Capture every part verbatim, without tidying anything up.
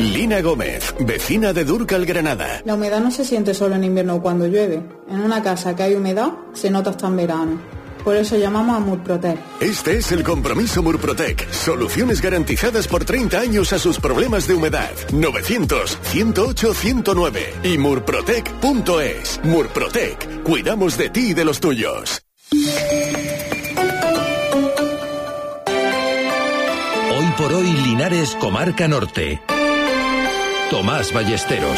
Lina Gómez, vecina de Dúrcal, Granada. La humedad no se siente solo en invierno o cuando llueve. En una casa que hay humedad, se nota hasta en verano. Por eso llamamos a Murprotec. Este es el compromiso Murprotec. Soluciones garantizadas por treinta años a sus problemas de humedad. novecientos, ciento ocho, ciento nueve y murprotec punto es. Murprotec. Cuidamos de ti y de los tuyos. Hoy por hoy, Linares, Comarca Norte. Tomás Ballesteros.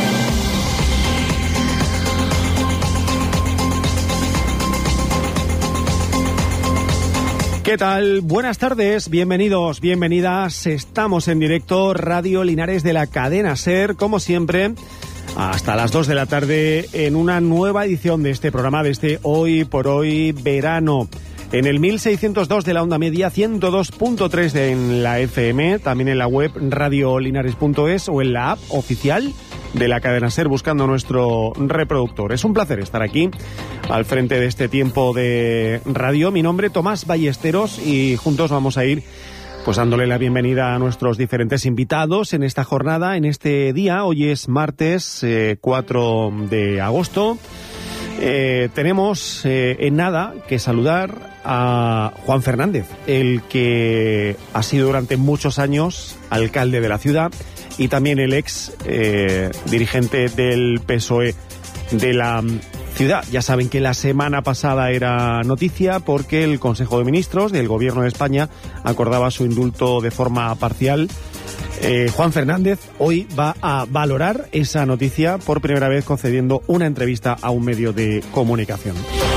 ¿Qué tal? Buenas tardes, bienvenidos, bienvenidas. Estamos en directo, Radio Linares de la cadena SER, como siempre, hasta las dos de la tarde en una nueva edición de este programa, de este Hoy por Hoy Verano. En el mil seiscientos dos de la onda media, ciento dos punto tres en la F M, también en la web radio linares punto es o en la app oficial de la cadena SER buscando nuestro reproductor. Es un placer estar aquí al frente de este tiempo de radio. Mi nombre es Tomás Ballesteros y juntos vamos a ir pues dándole la bienvenida a nuestros diferentes invitados en esta jornada, en este día. Hoy es martes eh, cuatro de agosto. Eh, tenemos eh, en nada que saludar a Juan Fernández, el que ha sido durante muchos años alcalde de la ciudad y también el ex eh, dirigente del P S O E de la ciudad. Ya saben que la semana pasada era noticia porque el Consejo de Ministros del Gobierno de España acordaba su indulto de forma parcial. Eh, Juan Fernández hoy va a valorar esa noticia por primera vez concediendo una entrevista a un medio de comunicación.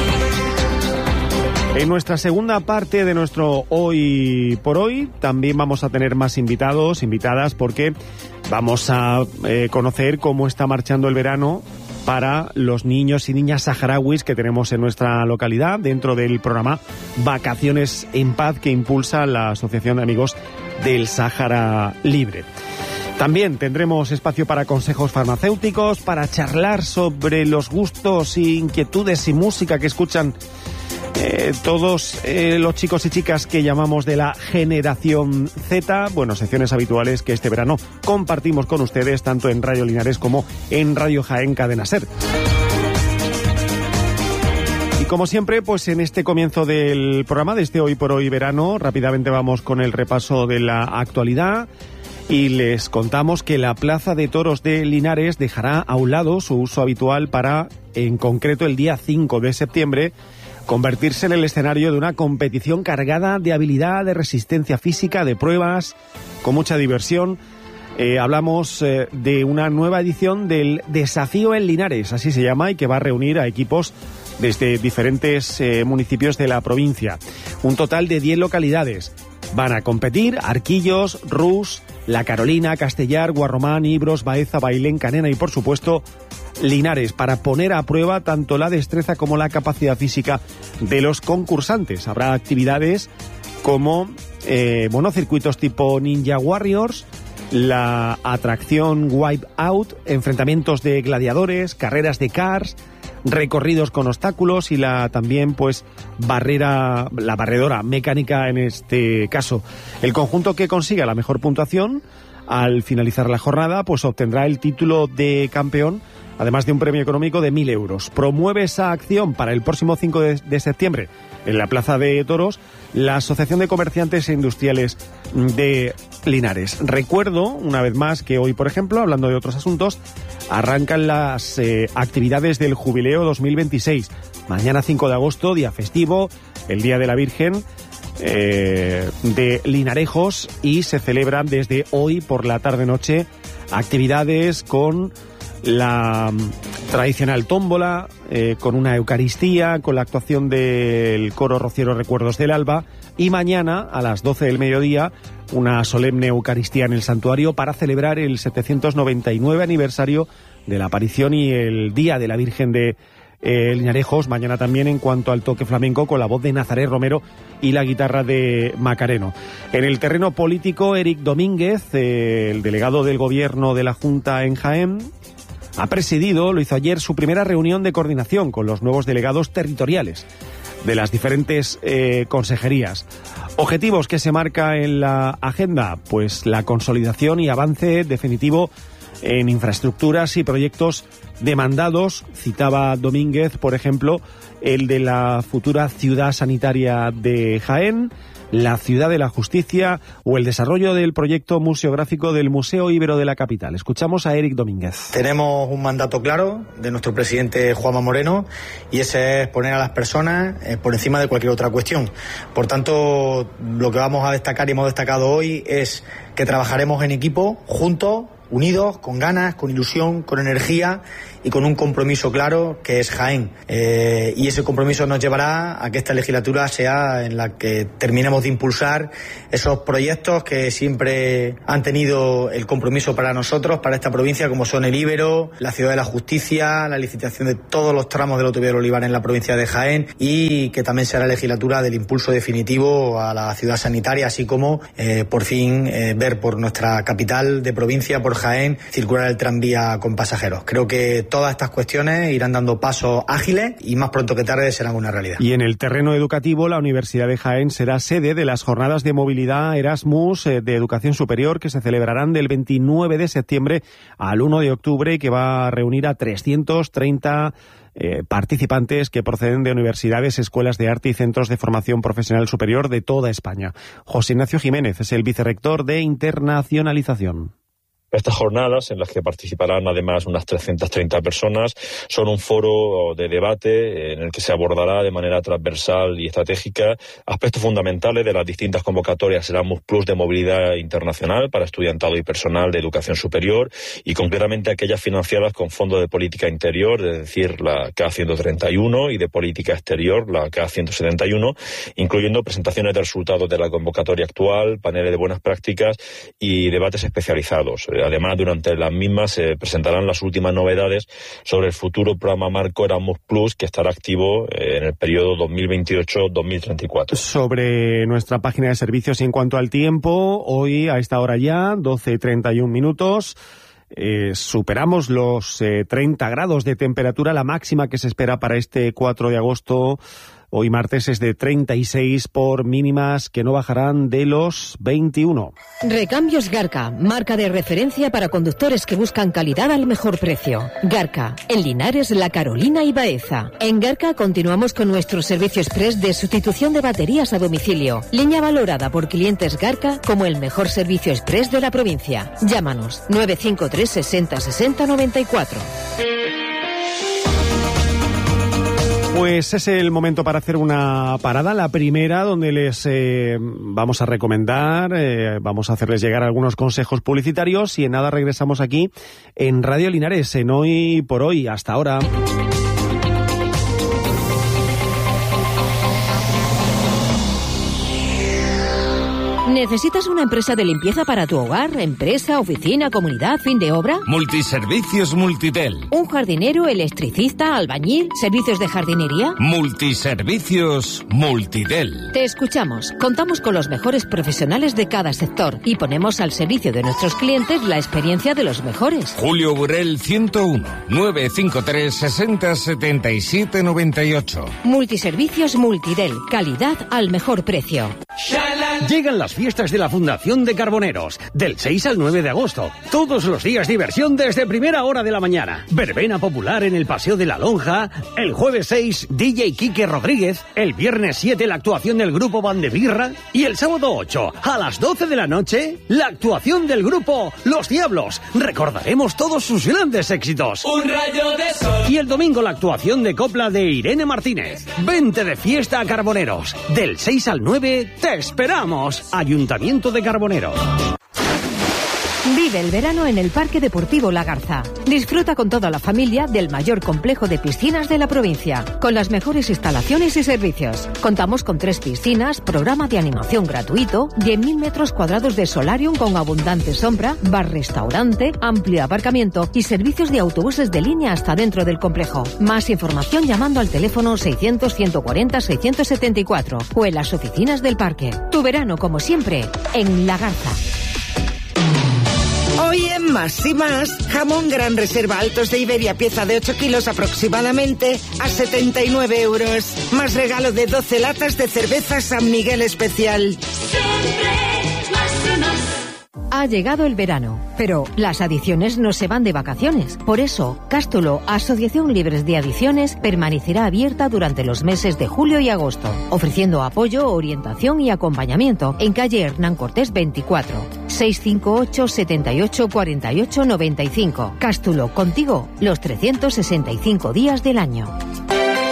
En nuestra segunda parte de nuestro Hoy por Hoy también vamos a tener más invitados, invitadas, porque vamos a eh, conocer cómo está marchando el verano para los niños y niñas saharauis que tenemos en nuestra localidad dentro del programa Vacaciones en Paz que impulsa la Asociación de Amigos del Sáhara Libre. También tendremos espacio para consejos farmacéuticos, para charlar sobre los gustos, inquietudes y música que escuchan Eh, todos eh, los chicos y chicas que llamamos de la generación Z. Bueno, secciones habituales que este verano compartimos con ustedes tanto en Radio Linares como en Radio Jaén Cadena SER. Y como siempre, pues en este comienzo del programa de este Hoy por Hoy Verano, rápidamente vamos con el repaso de la actualidad y les contamos que la Plaza de Toros de Linares dejará a un lado su uso habitual para, en concreto el día cinco de septiembre, convertirse en el escenario de una competición cargada de habilidad, de resistencia física, de pruebas, con mucha diversión. Eh, hablamos eh, de una nueva edición del Desafío en Linares, así se llama, y que va a reunir a equipos desde diferentes eh, municipios de la provincia. Un total de diez localidades. Van a competir Arquillos, Rus, La Carolina, Castellar, Guarromán, Ibros, Baeza, Bailén, Canena y, por supuesto, Linares, para poner a prueba tanto la destreza como la capacidad física de los concursantes. Habrá actividades como eh, bueno, circuitos tipo Ninja Warriors, la atracción Wipe Out, enfrentamientos de gladiadores, carreras de cars, recorridos con obstáculos y la también pues barrera, la barredora mecánica en este caso. El conjunto que consiga la mejor puntuación al finalizar la jornada pues obtendrá el título de campeón, además de un premio económico de mil euros. Promueve esa acción para el próximo cinco de septiembre en la Plaza de Toros la Asociación de Comerciantes e Industriales de Linares. Recuerdo, una vez más, que hoy, por ejemplo, hablando de otros asuntos, arrancan las eh, actividades del Jubileo dos mil veintiséis. Mañana cinco de agosto, día festivo, el Día de la Virgen eh, de Linarejos, y se celebran desde hoy por la tarde-noche actividades con la tradicional tómbola, eh, con una Eucaristía, con la actuación del coro rociero Recuerdos del Alba, y mañana a las doce del mediodía una solemne Eucaristía en el santuario para celebrar el setecientos noventa y nueve aniversario de la aparición y el Día de la Virgen de eh, Linarejos. Mañana también en cuanto al toque flamenco con la voz de Nazaret Romero y la guitarra de Macareno. En el terreno político, Eric Domínguez, eh, el delegado del Gobierno de la Junta en Jaén, ha presidido, lo hizo ayer, su primera reunión de coordinación con los nuevos delegados territoriales. de las diferentes eh, consejerías. Objetivos que se marca en la agenda, pues la consolidación y avance definitivo en infraestructuras y proyectos demandados. Citaba Domínguez, por ejemplo, el de la futura ciudad sanitaria de Jaén, la ciudad de la justicia o el desarrollo del proyecto museográfico del Museo Ibero de la capital. Escuchamos a Eric Domínguez. Tenemos un mandato claro de nuestro presidente Juanma Moreno y ese es poner a las personas eh, por encima de cualquier otra cuestión. Por tanto, lo que vamos a destacar y hemos destacado hoy es que trabajaremos en equipo, juntos, unidos, con ganas, con ilusión, con energía y con un compromiso claro que es Jaén. Eh, y ese compromiso nos llevará a que esta legislatura sea en la que terminemos de impulsar esos proyectos que siempre han tenido el compromiso para nosotros, para esta provincia, como son el Ibero, la Ciudad de la Justicia, la licitación de todos los tramos del autovía del Olivar en la provincia de Jaén y que también será la legislatura del impulso definitivo a la ciudad sanitaria, así como eh, por fin eh, ver por nuestra capital de provincia, por Jaén, circular el tranvía con pasajeros. Creo que todas estas cuestiones irán dando pasos ágiles y más pronto que tarde serán una realidad. Y en el terreno educativo, la Universidad de Jaén será sede de las jornadas de movilidad Erasmus de Educación Superior que se celebrarán del veintinueve de septiembre al uno de octubre y que va a reunir a trescientos treinta eh, participantes que proceden de universidades, escuelas de arte y centros de formación profesional superior de toda España. José Ignacio Jiménez es el vicerrector de Internacionalización. Estas jornadas, en las que participarán además unas trescientas treinta personas, son un foro de debate en el que se abordará de manera transversal y estratégica aspectos fundamentales de las distintas convocatorias Erasmus Plus de movilidad internacional para estudiantado y personal de educación superior y concretamente aquellas financiadas con fondos de política interior, es decir, la K ciento treinta y uno y de política exterior, la K ciento setenta y uno, incluyendo presentaciones de resultados de la convocatoria actual, paneles de buenas prácticas y debates especializados. Además, durante las mismas se presentarán las últimas novedades sobre el futuro programa marco Erasmus Plus que estará activo en el periodo dos mil veintiocho dos mil treinta y cuatro. Sobre nuestra página de servicios y en cuanto al tiempo, hoy a esta hora ya, doce treinta y un minutos, eh, superamos los eh, treinta grados de temperatura, la máxima que se espera para este cuatro de agosto. Hoy martes es de treinta y seis por mínimas que no bajarán de los veintiuno. Recambios Garca, marca de referencia para conductores que buscan calidad al mejor precio. Garca, en Linares, La Carolina y Baeza. En Garca continuamos con nuestro servicio express de sustitución de baterías a domicilio. Línea valorada por clientes Garca como el mejor servicio express de la provincia. Llámanos nueve cinco tres sesenta sesenta noventa y cuatro. Pues es el momento para hacer una parada, la primera donde les eh, vamos a recomendar, eh, vamos a hacerles llegar algunos consejos publicitarios y en nada regresamos aquí en Radio Linares, en Hoy por Hoy. Hasta ahora. ¿Necesitas una empresa de limpieza para tu hogar, empresa, oficina, comunidad, fin de obra? Multiservicios Multitel. ¿Un jardinero, electricista, albañil, servicios de jardinería? Multiservicios Multitel. Te escuchamos. Contamos con los mejores profesionales de cada sector y ponemos al servicio de nuestros clientes la experiencia de los mejores. Julio Burel ciento uno, nueve cinco tres sesenta setenta y siete noventa y ocho. Multiservicios Multitel. Calidad al mejor precio. Llegan las fiestas de la Fundación de Carboneros, del seis al nueve de agosto. Todos los días diversión desde primera hora de la mañana. Verbena popular en el Paseo de la Lonja. El jueves seis, D J Quique Rodríguez. El viernes siete, la actuación del grupo Bandebirra. Y el sábado ocho, a las doce de la noche, la actuación del grupo Los Diablos. Recordaremos todos sus grandes éxitos. Un rayo de sol. Y el domingo la actuación de copla de Irene Martínez. Vente de fiesta a Carboneros. Del seis al nueve, te esperamos. Ayuntamiento de Carboneros. Vive el verano en el Parque Deportivo La Garza. Disfruta con toda la familia del mayor complejo de piscinas de la provincia, con las mejores instalaciones y servicios. Contamos con tres piscinas, programa de animación gratuito, diez mil metros cuadrados de solarium con abundante sombra, bar-restaurante, amplio aparcamiento y servicios de autobuses de línea hasta dentro del complejo. Más información llamando al teléfono seiscientos ciento cuarenta seiscientos setenta y cuatro o en las oficinas del parque. Tu verano, como siempre, en La Garza. Hoy en Más y más, jamón Gran Reserva Altos de Iberia, pieza de ocho kilos aproximadamente, a setenta y nueve euros. Más regalo de doce latas de cerveza San Miguel Especial. Ha llegado el verano, pero las adicciones no se van de vacaciones. Por eso, Cástulo, Asociación Libres de Adicciones, permanecerá abierta durante los meses de julio y agosto, ofreciendo apoyo, orientación y acompañamiento en calle Hernán Cortés veinticuatro, seiscientos cincuenta y ocho, setenta y ocho, cuarenta y ocho, noventa y cinco. Cástulo, contigo los trescientos sesenta y cinco días del año.